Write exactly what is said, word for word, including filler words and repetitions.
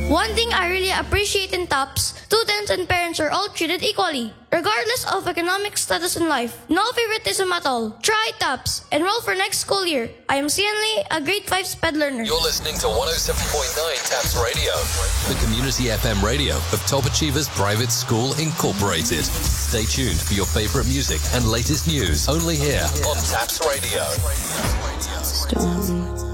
One thing I really appreciate in TAPS, students and parents are all treated equally, regardless of economic status in life. No favoritism at all. Try TAPS. Enroll for next school year. I am Sian Lee, a grade five SPED learner. You're listening to one oh seven point nine TAPS Radio, the community F M radio of Top Achievers Private School Incorporated. Stay tuned for your favorite music and latest news, only here on TAPS Radio. Stormy.